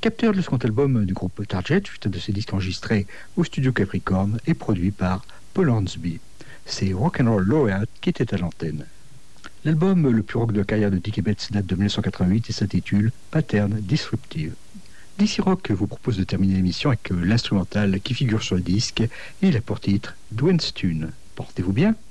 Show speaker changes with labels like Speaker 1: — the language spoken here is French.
Speaker 1: Capteur, le second album du groupe Target, suite de ses disques enregistrés au studio Capricorn et produit par Paul Hansby. C'est Rock'n'Roll Laureate qui était à l'antenne. L'album le plus rock de la carrière de Dickie Betts date de 1988 et s'intitule Pattern Disruptive. DC Rock vous propose de terminer l'émission avec l'instrumental qui figure sur le disque et il a pour titre Dwayne's Tune. Portez-vous bien.